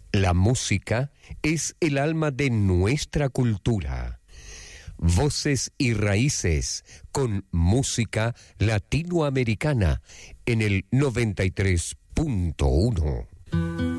La música es el alma de nuestra cultura. Voces y raíces con música latinoamericana en el 93.1.